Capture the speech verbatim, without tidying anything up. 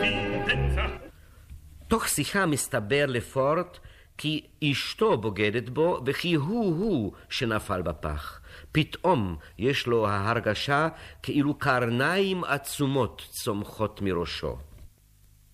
תוך שיחה מסתבר לפורט כי אשתו בוגדת בו וכי הוא-הוא שנפל בפח. פתאום יש לו ההרגשה כאילו קרניים עצומות צומחות מראשו.